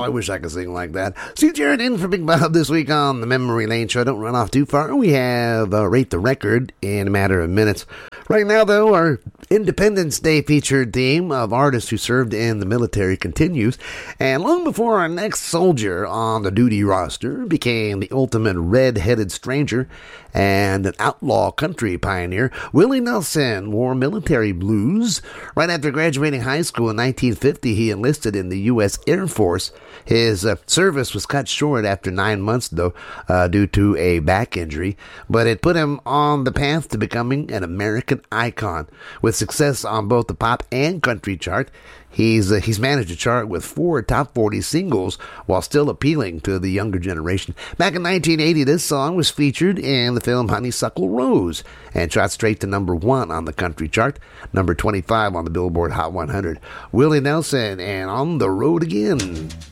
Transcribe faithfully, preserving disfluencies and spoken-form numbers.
I wish I could sing like that. See Jared in for Big Bob this week on the Memory Lane Show. Don't run off too far. We have uh, Rate the Record in a matter of minutes. Right now, though, our Independence Day featured theme of artists who served in the military continues. And long before our next soldier on the duty roster became the ultimate red-headed stranger and an outlaw country pioneer, Willie Nelson wore military blues. Right after graduating high school in nineteen fifty, he enlisted in the U S Air Force. His uh, service was cut short after nine months, though, uh, due to a back injury, but it put him on the path to becoming an American icon. With success on both the pop and country chart, He's uh, he's managed to chart with four top forty singles while still appealing to the younger generation. Back in nineteen eighty, this song was featured in the film Honeysuckle Rose and shot straight to number one on the country chart, number twenty-five on the Billboard Hot one hundred. Willie Nelson and On the Road Again.